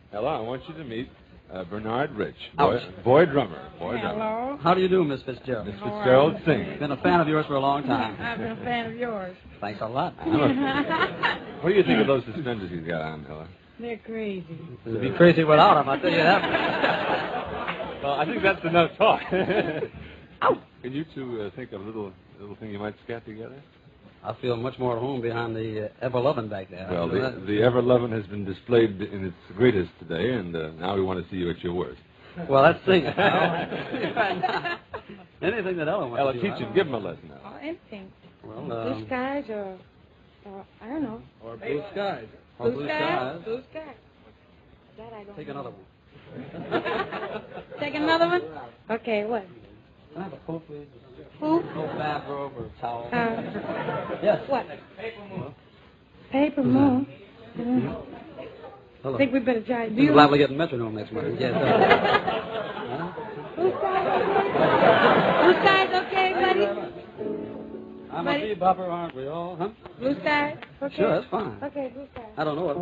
Ella, I want you to meet Bernard Rich, Ouch. boy drummer. Hello. How do you do, Miss Fitzgerald? Miss Fitzgerald singing. Been a fan of yours for a long time. I've been a fan of yours. Thanks a lot. What do you think of those suspenders he's got on, Ella? They're crazy. It'd be crazy without him, I'll tell you that. Well, I think that's enough talk. Ow. Can you two think of a little thing you might scat together? I feel much more at home behind the Ever-Lovin' back there. Well, the Ever-Lovin' has been displayed in its greatest today, and now we want to see you at your worst. Well, that's singing. Anything that Ella wants Ella, to do. teach him. Give him a lesson, Ella. Oh, anything. Well, Blue skies or I don't know. or blue skies. Blue skies. Blue skies. That I don't Take know. another one. Take another one? Okay, what? Can I have a coat, please? Who? No bathrobe or towel. Yes. What? Paper moon. Hello. I think we better try. Do You're you? liable to get metronome next month. Yes. Blue skies. Blue skies, okay, buddy? I'm a bebopper, aren't we all? Huh? Blue skies. Okay. Sure, that's fine. Okay, blue skies. I don't know what